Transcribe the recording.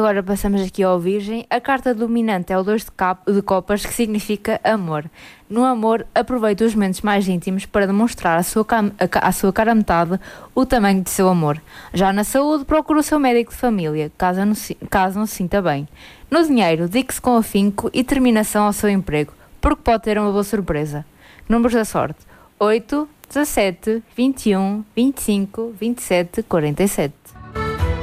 Agora passamos aqui ao Virgem. A carta dominante é o 2 de copas, que significa amor. No amor, aproveite os momentos mais íntimos para demonstrar à sua cara metade o tamanho de seu amor. Já na saúde, procure o seu médico de família, caso não se sinta bem. No dinheiro, dedique-se com afinco e determinação ao seu emprego, porque pode ter uma boa surpresa. Números da sorte: 8, 17, 21, 25, 27, 47.